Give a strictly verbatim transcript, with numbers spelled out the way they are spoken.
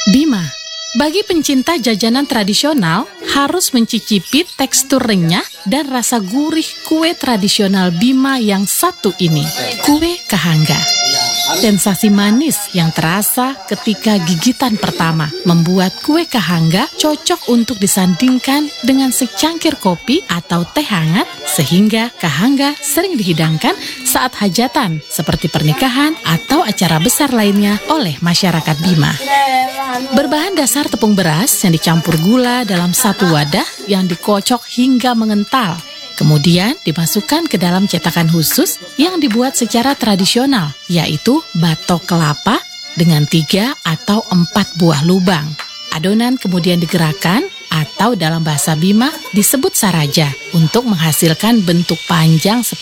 Bima. Bagi pencinta jajanan tradisional, harus mencicipi tekstur renyah dan rasa gurih kue tradisional Bima yang satu ini, kue kahangga. Sensasi manis yang terasa ketika gigitan pertama membuat kue kahangga cocok untuk disandingkan dengan secangkir kopi atau teh hangat, sehingga kahangga sering dihidangkan saat hajatan seperti pernikahan atau acara besar lainnya oleh masyarakat Bima. Berbahan dasar tepung beras yang dicampur gula dalam satu wadah yang dikocok hingga mengental. Kemudian dimasukkan ke dalam cetakan khusus yang dibuat secara tradisional, yaitu batok kelapa dengan tiga atau empat buah lubang. Adonan kemudian digerakkan atau dalam bahasa Bima disebut saraja untuk menghasilkan bentuk panjang seperti